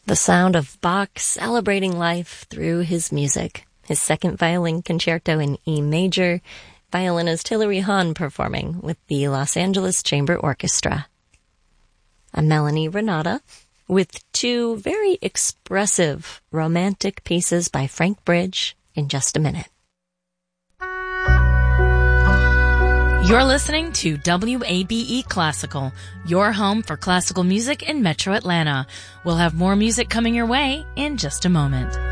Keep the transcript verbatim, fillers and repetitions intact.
The sound of Bach celebrating life through his music. His second violin concerto in E major, violinist Hilary Hahn performing with the Los Angeles Chamber Orchestra. I'm Melanie Renata with two very expressive romantic pieces by Frank Bridge in just a minute. You're listening to W A B E Classical, your home for classical music in Metro Atlanta. We'll have more music coming your way in just a moment.